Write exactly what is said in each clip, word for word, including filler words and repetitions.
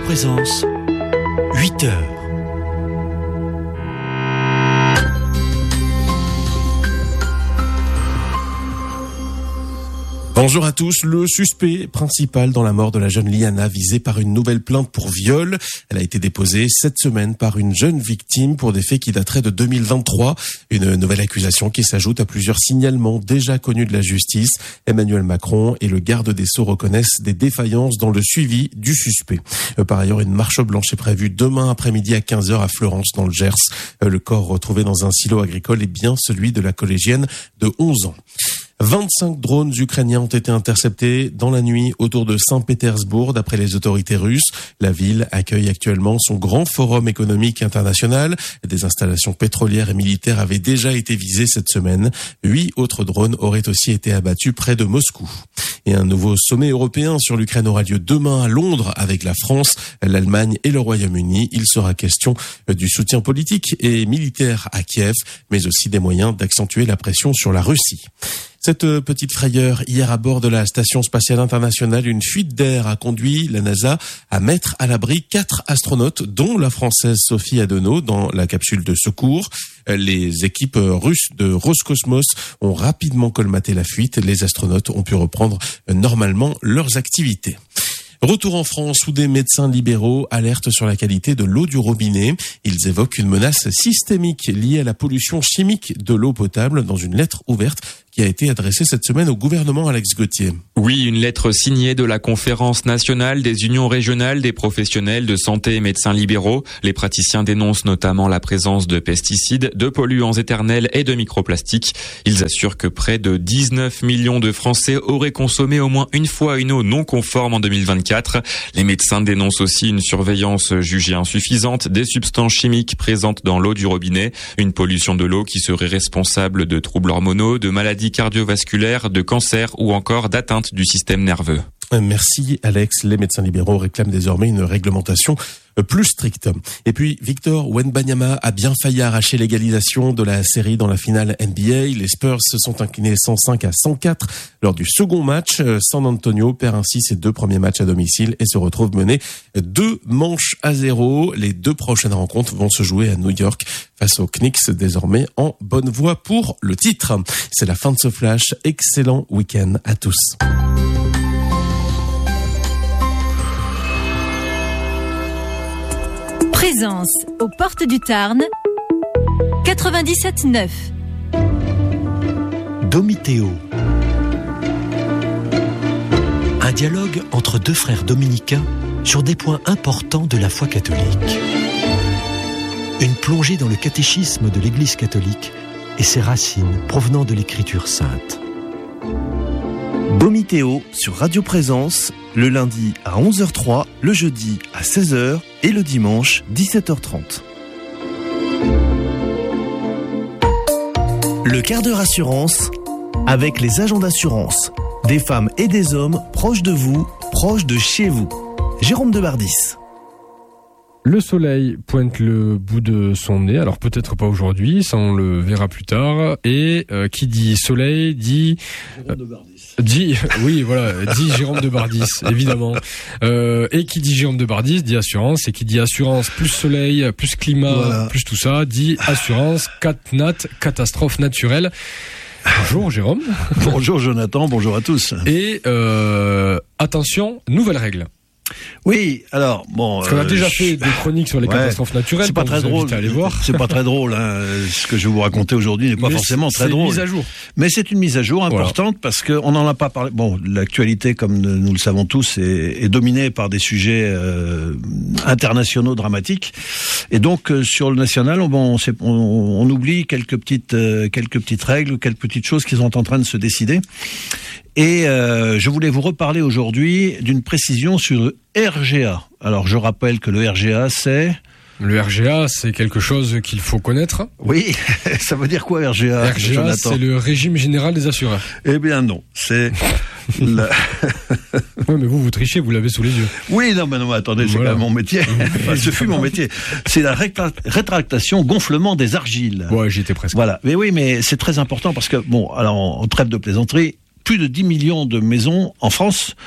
Présence, huit heures. Bonjour à tous. Le suspect principal dans la mort de la jeune Liana, visée par une nouvelle plainte pour viol. Elle a été déposée cette semaine par une jeune victime pour des faits qui dateraient de deux mille vingt-trois. Une nouvelle accusation qui s'ajoute à plusieurs signalements déjà connus de la justice. Emmanuel Macron et le garde des Sceaux reconnaissent des défaillances dans le suivi du suspect. Par ailleurs, une marche blanche est prévue demain après-midi à quinze heures à Fleurance dans le Gers. Le corps retrouvé dans un silo agricole est bien celui de la collégienne de onze ans. vingt-cinq drones ukrainiens ont été interceptés dans la nuit autour de Saint-Pétersbourg, d'après les autorités russes. La ville accueille actuellement son grand forum économique international. Des installations pétrolières et militaires avaient déjà été visées cette semaine. Huit autres drones auraient aussi été abattus près de Moscou. Et un nouveau sommet européen sur l'Ukraine aura lieu demain à Londres avec la France, l'Allemagne et le Royaume-Uni. Il sera question du soutien politique et militaire à Kiev, mais aussi des moyens d'accentuer la pression sur la Russie. Cette petite frayeur, hier à bord de la Station spatiale internationale, une fuite d'air a conduit la NASA à mettre à l'abri quatre astronautes, dont la française Sophie Adenau, dans la capsule de secours. Les équipes russes de Roscosmos ont rapidement colmaté la fuite. Les astronautes ont pu reprendre normalement leurs activités. Retour en France où des médecins libéraux alertent sur la qualité de l'eau du robinet. Ils évoquent une menace systémique liée à la pollution chimique de l'eau potable dans une lettre ouverte qui a été adressée cette semaine au gouvernement. Alex Gauthier. Oui, une lettre signée de la Conférence nationale des unions régionales des professionnels de santé et médecins libéraux. Les praticiens dénoncent notamment la présence de pesticides, de polluants éternels et de microplastiques. Ils assurent que près de dix-neuf millions de Français auraient consommé au moins une fois une eau non conforme en deux mille vingt-quatre. Les médecins dénoncent aussi une surveillance jugée insuffisante des substances chimiques présentes dans l'eau du robinet, une pollution de l'eau qui serait responsable de troubles hormonaux, de maladies cardiovasculaires, de cancers ou encore d'atteintes du système nerveux. Merci Alex. Les médecins libéraux réclament désormais une réglementation plus stricte. Et puis Victor Wembanyama a bien failli arracher l'égalisation de la série dans la finale N B A. Les Spurs se sont inclinés cent cinq à cent quatre lors du second match. San Antonio perd ainsi ses deux premiers matchs à domicile et se retrouve mené deux manches à zéro. Les deux prochaines rencontres vont se jouer à New York face aux Knicks, désormais en bonne voie pour le titre. C'est la fin de ce flash. Excellent week-end à tous. Présence aux portes du Tarn, quatre-vingt-dix-sept neuf. Domitéo. Un dialogue entre deux frères dominicains sur des points importants de la foi catholique. Une plongée dans le catéchisme de l'Église catholique et ses racines provenant de l'Écriture sainte. Domitéo sur Radio Présence, le lundi à onze heures trois, le jeudi à seize heures et le dimanche dix-sept heures trente. Le quart d'heure assurance avec les agents d'assurance. Des femmes et des hommes proches de vous, proches de chez vous. Jérôme Debardis. Le soleil pointe le bout de son nez, alors peut-être pas aujourd'hui, ça on le verra plus tard. Et euh, qui dit soleil dit Jérôme Debardis. Euh, dit oui voilà dit Jérôme Debardis évidemment. Euh, et qui dit Jérôme Debardis dit assurance, et qui dit assurance plus soleil plus climat voilà. Plus tout ça dit assurance cat nat catastrophe naturelle. Bonjour Jérôme. Bonjour Jonathan, bonjour à tous. Et euh, attention, nouvelle règle. Oui, alors bon. Parce qu'on a euh, déjà je... fait des chroniques sur les ouais, catastrophes naturelles. C'est pas très drôle. À aller voir. C'est pas très drôle. Hein. Ce que je vais vous raconter aujourd'hui n'est pas mais forcément très drôle. C'est une mise à jour. Mais c'est une mise à jour importante voilà. Parce que on n'en a pas parlé. Bon, l'actualité, comme nous le savons tous, est, est dominée par des sujets euh, internationaux dramatiques. Et donc euh, sur le national, on, on, on, on oublie quelques petites, euh, quelques petites règles, quelques petites choses qui sont en train de se décider. Et euh, je voulais vous reparler aujourd'hui d'une précision sur le R G A. Alors je rappelle que le R G A c'est... Le R G A c'est quelque chose qu'il faut connaître. Oui, ça veut dire quoi R G A, R G A Jonathan ? C'est le régime général des assureurs. Eh bien non, c'est... la... Oui mais vous, vous trichez, vous l'avez sous les yeux. Oui, non mais non, attendez, c'est voilà. Quand même mon métier. Enfin, ce fut mon métier. C'est la rétra... rétractation, gonflement des argiles. Ouais, j'y étais presque. Voilà, mais oui, mais c'est très important parce que, bon, alors en trêve de plaisanterie, plus de dix millions de maisons en France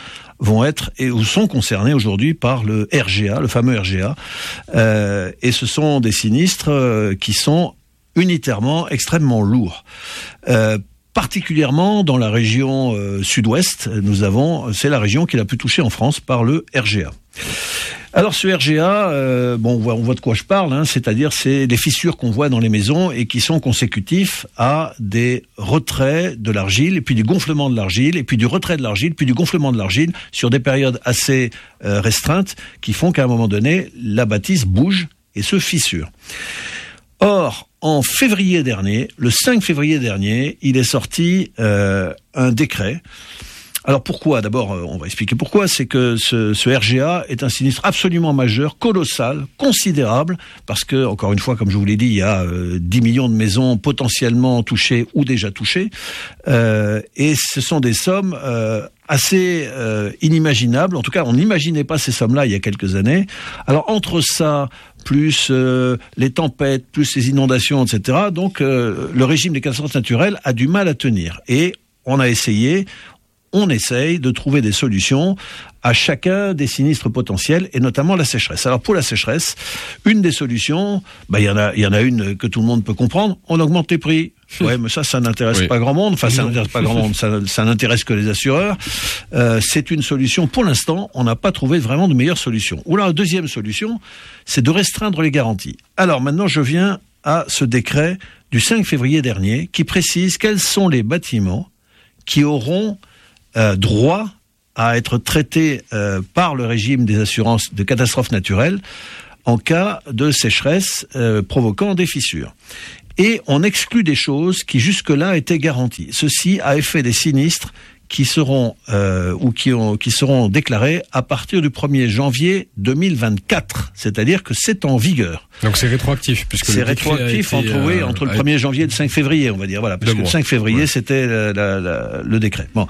vont être et ou sont concernés aujourd'hui par le R G A, le fameux R G A. Euh, et ce sont des sinistres euh, qui sont unitairement extrêmement lourds. Euh, particulièrement dans la région euh, sud-ouest, nous avons, c'est la région qui est la plus touchée en France par le R G A. Alors ce R G A, euh, bon, on voit, on voit de quoi je parle, hein, c'est-à-dire c'est des fissures qu'on voit dans les maisons et qui sont consécutifs à des retraits de l'argile, et puis du gonflement de l'argile, et puis du retrait de l'argile, puis du gonflement de l'argile sur des périodes assez euh, restreintes qui font qu'à un moment donné, la bâtisse bouge et se fissure. Or, en février dernier, le cinq février dernier, il est sorti euh, un décret. Alors pourquoi ? D'abord, on va expliquer pourquoi. C'est que ce, ce R G A est un sinistre absolument majeur, colossal, considérable, parce que, encore une fois, comme je vous l'ai dit, il y a euh, dix millions de maisons potentiellement touchées ou déjà touchées, euh, et ce sont des sommes euh, assez euh, inimaginables. En tout cas, on n'imaginait pas ces sommes-là il y a quelques années. Alors entre ça, plus euh, les tempêtes, plus les inondations, et cetera, donc euh, le régime des catastrophes naturelles a du mal à tenir. Et on a essayé... on essaye de trouver des solutions à chacun des sinistres potentiels, et notamment la sécheresse. Alors pour la sécheresse, une des solutions, bah il y en a, il y en a une que tout le monde peut comprendre. On augmente les prix. Ouais, mais ça, ça n'intéresse oui. pas grand monde. Enfin, ça n'intéresse pas grand monde. Ça, ça n'intéresse que les assureurs. Euh, c'est une solution. Pour l'instant, on n'a pas trouvé vraiment de meilleure solution. Ou là, la deuxième solution, c'est de restreindre les garanties. Alors maintenant, je viens à ce décret du cinq février dernier qui précise quels sont les bâtiments qui auront Euh, droit à être traité euh, par le régime des assurances de catastrophes naturelles en cas de sécheresse euh, provoquant des fissures. Et on exclut des choses qui jusque-là étaient garanties. Ceci a effet des sinistres qui seront euh, ou qui, ont, qui seront déclarés à partir du premier janvier deux mille vingt-quatre, c'est-à-dire que c'est en vigueur. Donc c'est rétroactif, puisque c'est rétroactif entre, euh, oui, entre le premier janvier et le cinq février, on va dire, voilà, parce que le cinq février ouais. c'était la, la, la, le décret. Bon,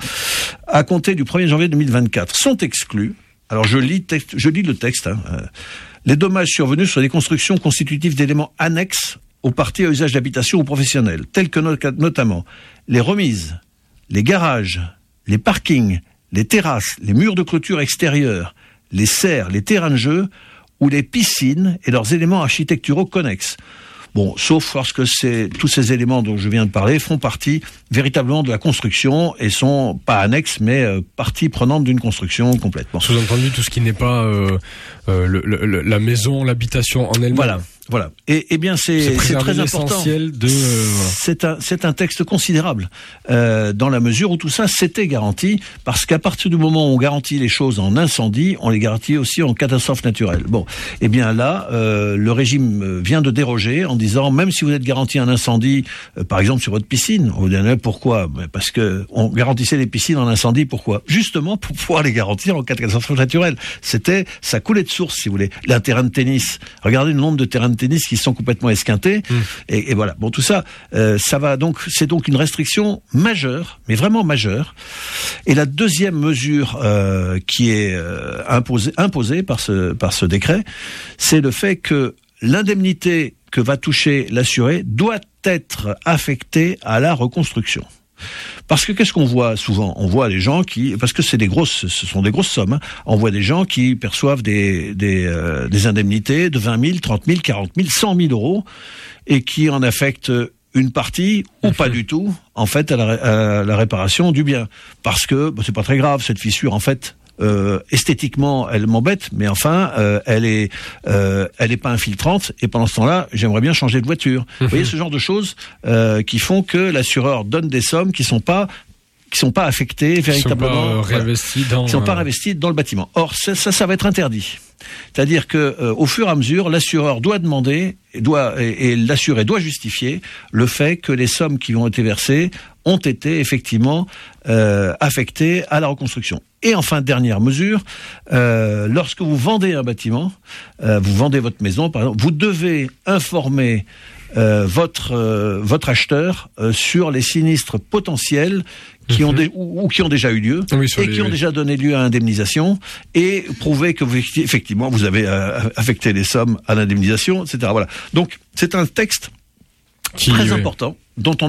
à compter du premier janvier deux mille vingt-quatre, sont exclus. Alors je lis, texte, je lis le texte. Hein, euh, les dommages survenus sur des constructions constitutives d'éléments annexes aux parties à usage d'habitation ou professionnel, tels que no- notamment les remises, les garages, les parkings, les terrasses, les murs de clôture extérieure, les serres, les terrains de jeu ou les piscines et leurs éléments architecturaux connexes. Bon, sauf lorsque c'est, tous ces éléments dont je viens de parler font partie véritablement de la construction et sont pas annexes, mais euh, partie prenante d'une construction complète. Bon. Sous-entendu, tout ce qui n'est pas euh, euh, le, le, la maison, l'habitation en elle-même. Voilà. Voilà. Et, eh bien, c'est, c'est, c'est très important. De, euh, c'est un, c'est un texte considérable euh, dans la mesure où tout ça c'était garanti, parce qu'à partir du moment où on garantit les choses en incendie, on les garantit aussi en catastrophe naturelle. Bon, eh bien là, euh, le régime vient de déroger en disant même si vous êtes garanti un incendie, euh, par exemple sur votre piscine, on vous dit pourquoi ? Parce que on garantissait les piscines en incendie. Pourquoi ? Justement pour pouvoir les garantir en cas de catastrophe naturelle. C'était, ça coulait de source, si vous voulez. Un terrain de tennis. Regardez le nombre de terrains de tennis qui sont complètement esquintés, mmh. et, et voilà. Bon, tout ça, euh, ça va donc, c'est donc une restriction majeure, mais vraiment majeure. Et la deuxième mesure euh, qui est euh, imposée, imposée par ce par ce décret, c'est le fait que l'indemnité que va toucher l'assuré doit être affectée à la reconstruction. Parce que qu'est-ce qu'on voit souvent ? On voit les gens qui, parce que c'est des grosses, ce sont des grosses sommes. Hein, on voit des gens qui perçoivent des des, euh, des indemnités de vingt mille, trente mille, quarante mille, cent mille euros et qui en affectent une partie ou pas du tout, en fait, à la, à la réparation du bien. Parce que bah, c'est pas très grave cette fissure, en fait. Euh, esthétiquement, elle m'embête, mais enfin, euh, elle est, euh, elle est pas infiltrante. Et pendant ce temps-là, j'aimerais bien changer de voiture. Mmh. Vous voyez ce genre de choses euh, qui font que l'assureur donne des sommes qui sont pas, qui sont pas affectées véritablement, qui sont pas réinvesties dans, qui sont pas réinvesties dans le bâtiment. Or, ça, ça, ça va être interdit. C'est-à-dire que, euh, au fur et à mesure, l'assureur doit demander, doit et, et l'assuré doit justifier le fait que les sommes qui ont été versées ont été effectivement euh, affectées à la reconstruction. Et enfin, dernière mesure, euh, lorsque vous vendez un bâtiment, euh, vous vendez votre maison, par exemple, vous devez informer euh, votre euh, votre acheteur euh, sur les sinistres potentiels qui mm-hmm. ont dé- ou, ou qui ont déjà eu lieu oui, et les, qui ont oui. déjà donné lieu à indemnisation, et prouver que vous, effectivement vous avez euh, affecté les sommes à l'indemnisation, et cetera. Voilà. Donc c'est un texte qui, très oui. important dont on a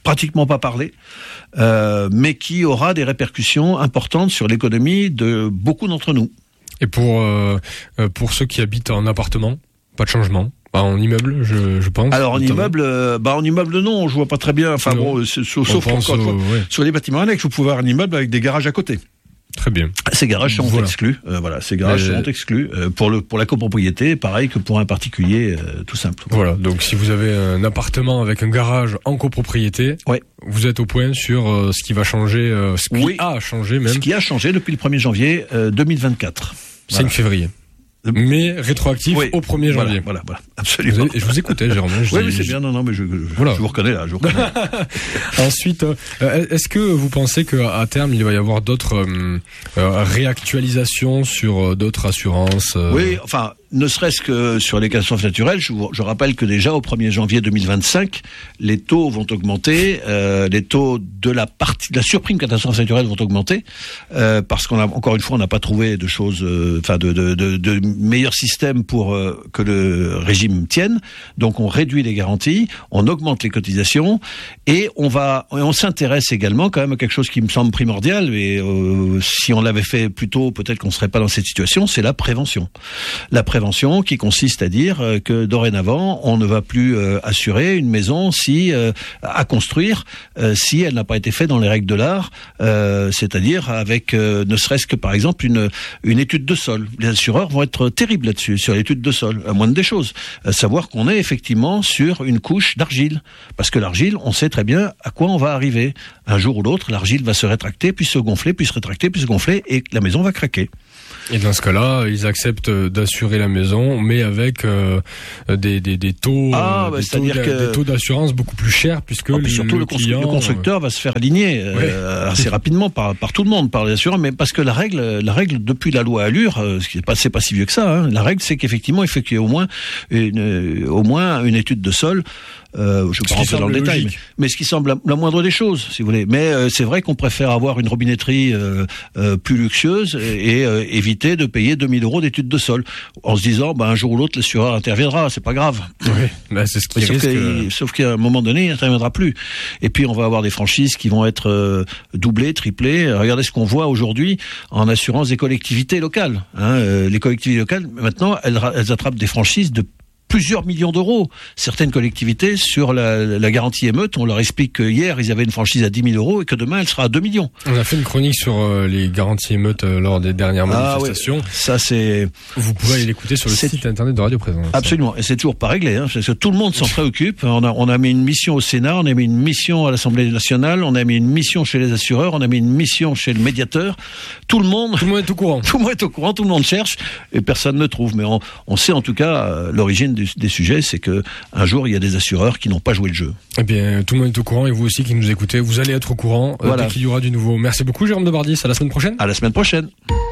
pratiquement pas parlé, euh, mais qui aura des répercussions importantes sur l'économie de beaucoup d'entre nous. Et pour euh, pour ceux qui habitent en appartement, pas de changement. Bah, en immeuble, je, je pense. Alors en notamment. immeuble, euh, bah en immeuble non, je vois pas très bien. Enfin non. bon, c'est, sauf, sauf encore, au, ouais. sur les bâtiments annexes, vous pouvez avoir un immeuble avec des garages à côté. Très bien. Ces garages sont voilà. exclus. Euh, voilà, ces garages euh, sont exclus euh, pour le pour la copropriété, pareil que pour un particulier, euh, tout simple. Voilà. Donc si vous avez un appartement avec un garage en copropriété, ouais. vous êtes au point sur euh, ce qui va changer, euh, ce qui oui. a changé même. Ce qui a changé depuis le premier janvier euh, deux mille vingt-quatre. Voilà. cinq février. Mais rétroactif oui, au premier janvier. Voilà, voilà, voilà absolument. Vous avez, je vous écoutais, Jérôme. Je oui, dis, oui, c'est je... bien. Non, non, mais je, je, voilà. je vous reconnais là. Je vous reconnais. Ensuite, euh, est-ce que vous pensez qu'à terme il va y avoir d'autres euh, euh, réactualisations sur euh, d'autres assurances euh... Oui, enfin. Ne serait-ce que sur les catastrophes naturelles, je, vous, je rappelle que déjà au premier janvier deux mille vingt-cinq, les taux vont augmenter, euh, les taux de la partie, de la surprime catastrophe naturelle vont augmenter, euh, parce qu'on a encore une fois on n'a pas trouvé de choses, enfin euh, de, de, de, de meilleurs systèmes pour euh, que le régime tienne. Donc on réduit les garanties, on augmente les cotisations et on va, et on s'intéresse également quand même à quelque chose qui me semble primordial. Et euh, si on l'avait fait plus tôt, peut-être qu'on serait pas dans cette situation. C'est la prévention. La prévention qui consiste à dire que dorénavant on ne va plus euh, assurer une maison si euh, à construire euh, si elle n'a pas été faite dans les règles de l'art, euh, c'est-à-dire avec euh, ne serait-ce que par exemple une une étude de sol. Les assureurs vont être terribles là-dessus sur l'étude de sol, à moindre des choses, à savoir qu'on est effectivement sur une couche d'argile, parce que l'argile, on sait très bien à quoi on va arriver. Un jour ou l'autre, l'argile va se rétracter, puis se gonfler, puis se rétracter, puis se gonfler, et la maison va craquer. Et dans ce cas-là, ils acceptent d'assurer la maison, mais avec euh, des, des, des taux, ah, euh, bah, des, taux que... des taux d'assurance beaucoup plus chers, puisque ah, le, surtout le, client, le constructeur va se faire aligner euh, ouais. assez rapidement par, par tout le monde, par les assureurs, mais parce que la règle, la règle depuis la loi Allure, euh, ce qui n'est pas, c'est pas si vieux que ça, hein, la règle c'est qu'effectivement il faut qu'il y ait au moins une, euh, au moins une étude de sol. Euh, je ne vais pas rentrer dans le détail, mais, mais ce qui semble la, la moindre des choses, si vous voulez. Mais euh, c'est vrai qu'on préfère avoir une robinetterie euh, euh, plus luxueuse et, et euh, éviter de payer deux mille euros d'études de sol, en se disant, bah, un jour ou l'autre, l'assureur interviendra, c'est pas grave. Oui, bah, c'est ce qui sauf, risque... qu'à, sauf qu'à un moment donné, il n'interviendra plus. Et puis, on va avoir des franchises qui vont être euh, doublées, triplées. Regardez ce qu'on voit aujourd'hui en assurance des collectivités locales. Hein, euh, les collectivités locales, maintenant, elles, elles attrapent des franchises de plusieurs millions d'euros. Certaines collectivités, sur la, la garantie émeute, on leur explique que hier, ils avaient une franchise à dix mille euros et que demain, elle sera à deux millions. On a fait une chronique sur euh, les garanties émeutes euh, lors des dernières ah, manifestations. Oui. Ça, c'est... Vous pouvez aller l'écouter sur le c'est... site internet de Radio Présence. Absolument. Et c'est toujours pas réglé, hein, parce que tout le monde s'en préoccupe. On a, on a mis une mission au Sénat, on a mis une mission à l'Assemblée nationale, on a mis une mission chez les assureurs, on a mis une mission chez le médiateur. Tout le monde... Tout le monde est au courant. Tout le monde est au courant, tout le monde cherche, et personne ne trouve. Mais on, on sait en tout cas euh, l'origine du, des sujets, c'est que un jour il y a des assureurs qui n'ont pas joué le jeu. Eh bien, tout le monde est au courant et vous aussi qui nous écoutez, vous allez être au courant voilà. dès qu'il y aura du nouveau. Merci beaucoup Jérôme de Bardis, à la semaine prochaine. À la semaine prochaine.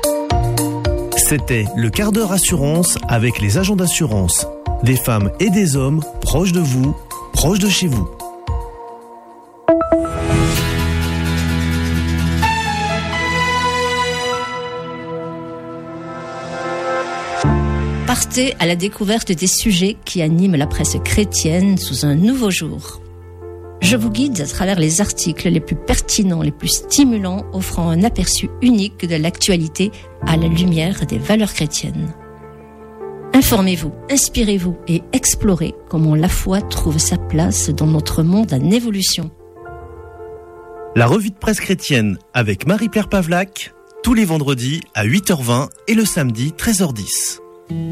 C'était le quart d'heure assurance avec les agents d'assurance. Des femmes et des hommes proches de vous, proches de chez vous. Partez à la découverte des sujets qui animent la presse chrétienne sous un nouveau jour. Je vous guide à travers les articles les plus pertinents, les plus stimulants, offrant un aperçu unique de l'actualité à la lumière des valeurs chrétiennes. Informez-vous, inspirez-vous et explorez comment la foi trouve sa place dans notre monde en évolution. La revue de presse chrétienne avec Marie-Pierre Pavlac, tous les vendredis à huit heures vingt et le samedi treize heures dix.